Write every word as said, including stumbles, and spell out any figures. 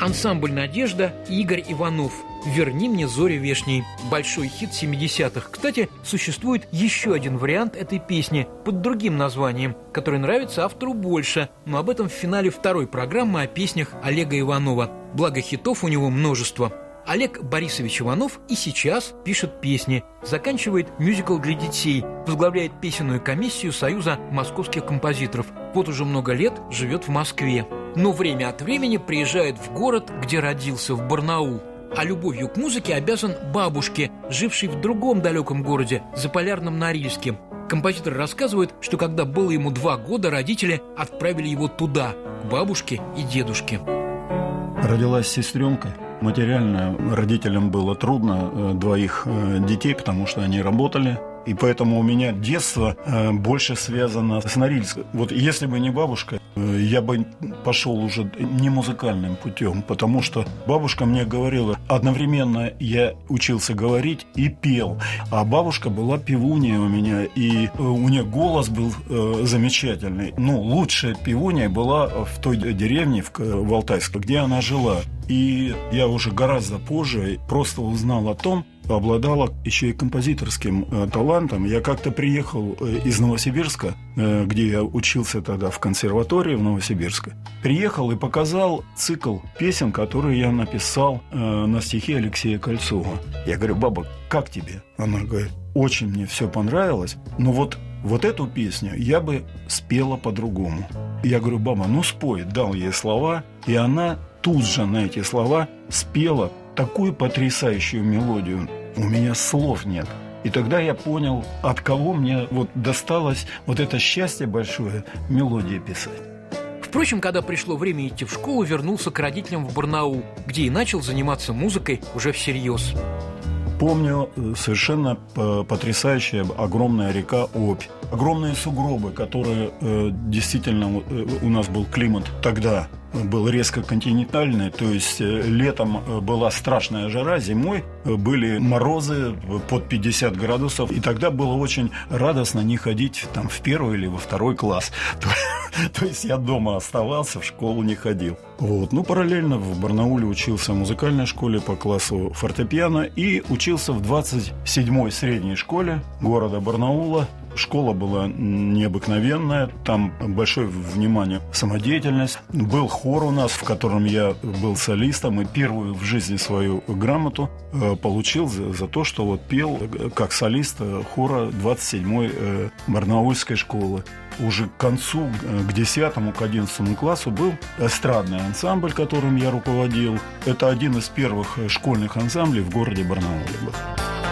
Ансамбль «Надежда» и Игорь Иванов. «Верни мне зори вешней». Большой хит семидесятых. Кстати, существует еще один вариант этой песни под другим названием, который нравится автору больше, но об этом в финале второй программы о песнях Олега Иванова. Благо хитов у него множество. Олег Борисович Иванов и сейчас пишет песни, заканчивает мюзикл для детей, возглавляет песенную комиссию Союза московских композиторов. Вот уже много лет живет в Москве. Но время от времени приезжает в город, где родился, в Барнаул. А любовью к музыке обязан бабушке, жившей в другом далеком городе, Заполярном Норильске. Композитор рассказывает, что когда было ему два года, родители отправили его туда, к бабушке и дедушке. Родилась сестренка. Материально родителям было трудно, двоих детей, потому что они работали. И поэтому у меня детство больше связано с Норильском. Вот если бы не бабушка, я бы пошел уже не музыкальным путем, потому что бабушка мне говорила, одновременно я учился говорить и пел. А бабушка была певунья у меня, и у нее голос был замечательный. Ну, лучшая певунья была в той деревне, в Алтайске, где она жила. И я уже гораздо позже просто узнал о том, обладала еще и композиторским э, талантом. Я как-то приехал э, из Новосибирска, э, где я учился тогда в консерватории в Новосибирске. Приехал и показал цикл песен, которые я написал э, на стихи Алексея Кольцова. Я говорю: баба, как тебе? Она говорит: очень мне все понравилось, но вот, вот эту песню я бы спела по-другому. Я говорю: баба, ну спой. Дал ей слова, и она тут же на эти слова спела такую потрясающую мелодию. У меня слов нет. И тогда я понял, от кого мне вот досталось вот это счастье большое мелодии писать. Впрочем, когда пришло время идти в школу, вернулся к родителям в Барнаул, где и начал заниматься музыкой уже всерьез. Помню совершенно потрясающая огромная река Обь. Огромные сугробы, которые э, действительно э, у нас был климат тогда был резко континентальный, то есть летом была страшная жара, зимой были морозы под пятьдесят градусов, и тогда было очень радостно не ходить там в первый или во второй класс. То есть я дома оставался, в школу не ходил. Вот. Ну, параллельно в Барнауле учился в музыкальной школе по классу фортепиано и учился в двадцать седьмой средней школе города Барнаула. Школа была необыкновенная, там большое внимание самодеятельность. Был хор у нас, в котором я был солистом, и первую в жизни свою грамоту получил за, за то, что вот пел как солист хора двадцать седьмой барнаульской школы. Уже к концу, к десятому, к одиннадцатому классу был эстрадный ансамбль, которым я руководил. Это один из первых школьных ансамблей в городе Барнауле был.